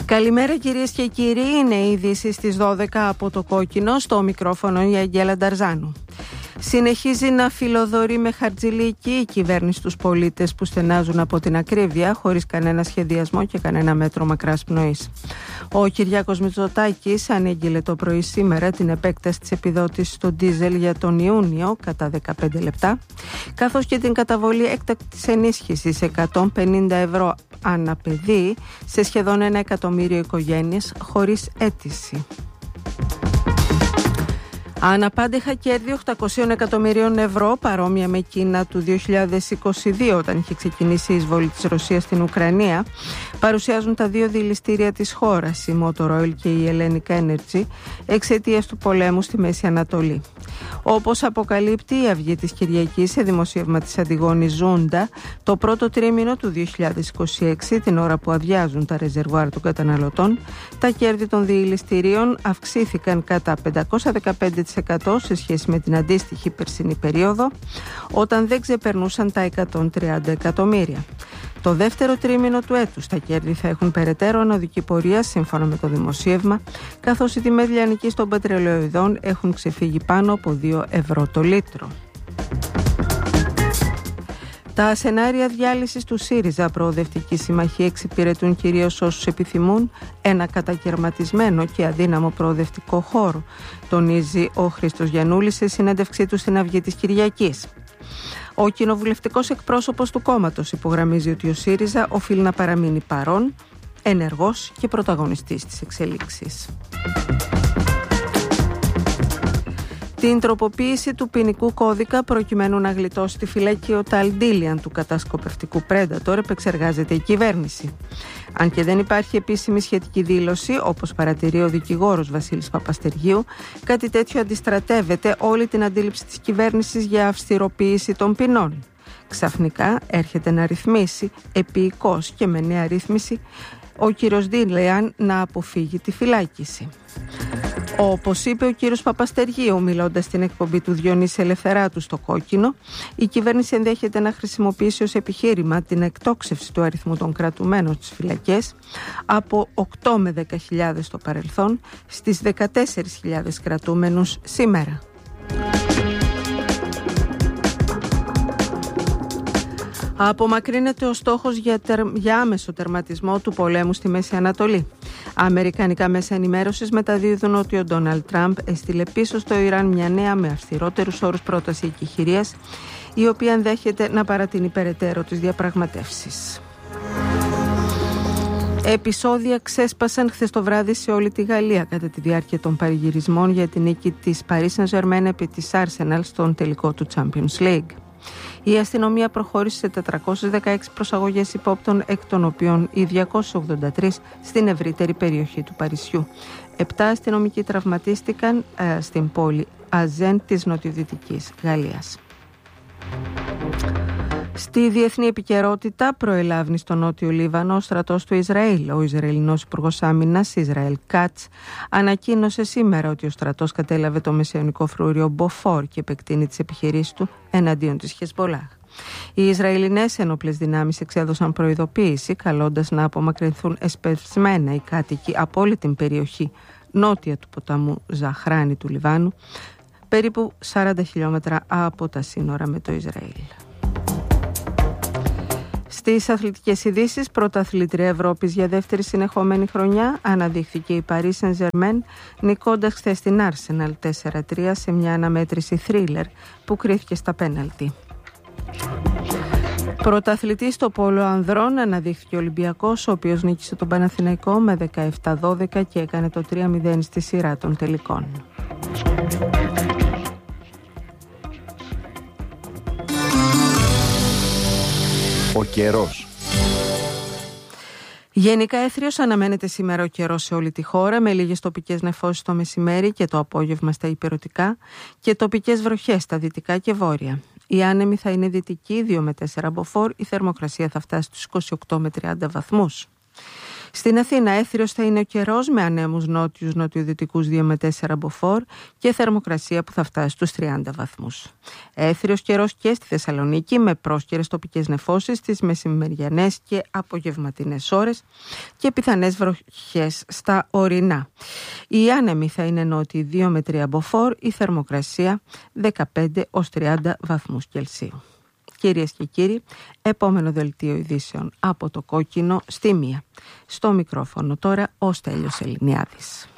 Καλημέρα κυρίες και κύριοι, είναι οι ειδήσεις στις 12 από το Κόκκινο, στο μικρόφωνο η Αγγέλα Νταρζάνου. Συνεχίζει να φιλοδορεί με χαρτζηλίκη η κυβέρνηση τους πολίτες που στενάζουν από την ακρίβεια, χωρίς κανένα σχεδιασμό και κανένα μέτρο μακράς πνοής. Ο Κυριάκος Μητσοτάκης ανήγγειλε το πρωί σήμερα την επέκταση της επιδότησης στο ντίζελ για τον Ιούνιο κατά 15 λεπτά, καθώς και την καταβολή έκτακτης ενίσχυσης 150 ευρώ ανά παιδί σε σχεδόν 1 εκατομμύριο οικογένειες χωρίς αίτηση. Αναπάντεχα κέρδη 800 εκατομμυρίων ευρώ, παρόμοια με εκείνα του 2022 όταν είχε ξεκινήσει η εισβολή της Ρωσίας στην Ουκρανία, παρουσιάζουν τα δύο δηληστήρια της χώρας, η Motor Oil και η Hellenic Energy, εξαιτίας του πολέμου στη Μέση Ανατολή. Όπως αποκαλύπτει η Αυγή της Κυριακής σε δημοσίευμα της Αντιγόνης Ζούντα, το πρώτο τρίμηνο του 2026, την ώρα που αδειάζουν τα ρεζερβουάρ των καταναλωτών, τα κέρδη των δηληστηρίων αυξήθηκαν κατά 515% σε σχέση με την αντίστοιχη περσινή περίοδο, όταν δεν ξεπερνούσαν τα 130 εκατομμύρια. Το δεύτερο τρίμηνο του έτους τα κέρδη θα έχουν περαιτέρω ανωδική πορεία σύμφωνα με το δημοσίευμα, καθώς οι τιμές λιανικής των πετρελαιοειδών έχουν ξεφύγει πάνω από 2 ευρώ το λίτρο. Τα σενάρια διάλυσης του ΣΥΡΙΖΑ Προοδευτική Συμμαχία εξυπηρετούν κυρίως όσους επιθυμούν ένα κατακαιρματισμένο και αδύναμο προοδευτικό χώρο, τονίζει ο Χρήστος Γιαννούλης σε συνέντευξή του στην Αυγή της Κυριακής. Ο κοινοβουλευτικός εκπρόσωπος του κόμματος υπογραμμίζει ότι ο ΣΥΡΙΖΑ οφείλει να παραμείνει παρόν, ενεργός και πρωταγωνιστής της εξελίξης. Την τροποποίηση του ποινικού κώδικα προκειμένου να γλιτώσει τη φυλακή ο Ταλ Ντίλιαν του κατασκοπευτικού Predator επεξεργάζεται η κυβέρνηση. Αν και δεν υπάρχει επίσημη σχετική δήλωση, όπως παρατηρεί ο δικηγόρος Βασίλης Παπαστεργίου, κάτι τέτοιο αντιστρατεύεται όλη την αντίληψη της κυβέρνησης για αυστηροποίηση των ποινών. Ξαφνικά έρχεται να ρυθμίσει, επίοικος και με νέα ρύθμιση, ο κύριος Ντίλιαν να αποφύγει τη φυλάκιση. Όπως είπε ο κύριος Παπαστεργίου μιλώντας στην εκπομπή του Διονύση Ελευθεράτου στο Κόκκινο, η κυβέρνηση ενδέχεται να χρησιμοποιήσει ως επιχείρημα την εκτόξευση του αριθμού των κρατουμένων στις φυλακές από 8 με 10.000 στο παρελθόν στις 14.000 κρατούμενους σήμερα. Απομακρύνεται ο στόχος για άμεσο τερματισμό του πολέμου στη Μέση Ανατολή. Αμερικανικά μέσα ενημέρωσης μεταδίδουν ότι ο Ντόναλντ Τραμπ έστειλε πίσω στο Ιράν μια νέα με αυστηρότερους όρους πρόταση εκεχηρίας, η οποία ενδέχεται να παρατείνει περαιτέρω τις διαπραγματεύσεις. Επεισόδια ξέσπασαν χθες το βράδυ σε όλη τη Γαλλία κατά τη διάρκεια των πανηγυρισμών για την νίκη της Paris Saint-Germain επί της Arsenal στον τελικό του Champions League. Η αστυνομία προχώρησε σε 416 προσαγωγές υπόπτων, εκ των οποίων οι 283 στην ευρύτερη περιοχή του Παρισιού. 7 αστυνομικοί τραυματίστηκαν στην πόλη Αζέν της νοτιοδυτικής Γαλλίας. Στη διεθνή επικαιρότητα, προελάβνει στο Νότιο Λίβανο ο στρατός του Ισραήλ. Ο Ισραηλινός Υπουργός Άμυνας, Ισραήλ Κάτς, ανακοίνωσε σήμερα ότι ο στρατός κατέλαβε το μεσαιωνικό φρούριο Μποφόρ και επεκτείνει τις επιχειρήσεις του εναντίον της Χεσμπολάχ. Οι Ισραηλινές ενόπλες δυνάμεις εξέδωσαν προειδοποίηση, καλώντας να απομακρυνθούν εσπευσμένα οι κάτοικοι από όλη την περιοχή νότια του ποταμού Ζαχράνη του Λιβάνου, περίπου 40 χιλιόμετρα από τα σύνορα με το Ισραήλ. Στις αθλητικές ειδήσεις, πρωταθλήτρια Ευρώπης για δεύτερη συνεχόμενη χρονιά αναδείχθηκε η Paris Saint-Germain, νικώντας χθες την Arsenal 4-3 σε μια αναμέτρηση θρίλερ που κρίθηκε στα πέναλτι. Πρωταθλητής στο πόλο ανδρών αναδείχθηκε ο Ολυμπιακός, ο οποίος νίκησε τον Παναθηναϊκό με 17-12 και έκανε το 3-0 στη σειρά των τελικών. Ο καιρός. Γενικά έθριος αναμένεται σήμερα ο καιρός σε όλη τη χώρα, με λίγες τοπικές νεφώσεις το μεσημέρι και το απόγευμα στα ηπειρωτικά και τοπικές βροχές στα δυτικά και βόρεια. Η άνεμη θα είναι δυτική 2 με 4 μποφόρ, η θερμοκρασία θα φτάσει στους 28 με 30 βαθμούς. Στην Αθήνα έθριος θα είναι ο καιρός με ανέμους νότιους νοτιοδυτικούς 2 με 4 μποφόρ και θερμοκρασία που θα φτάσει στους 30 βαθμούς. Έθριος καιρός και στη Θεσσαλονίκη με πρόσκαιρες τοπικές νεφώσεις στις μεσημεριανές και απογευματινές ώρες και πιθανές βροχές στα ορεινά. Οι άνεμοι θα είναι νότιοι 2 με 3 μποφόρ, η θερμοκρασία 15 ως 30 βαθμούς Κελσίου. Κυρίες και κύριοι, επόμενο δελτίο ειδήσεων από το Κόκκινο στη 1. Στο μικρόφωνο τώρα ο Στέλιος Ελληνιάδης.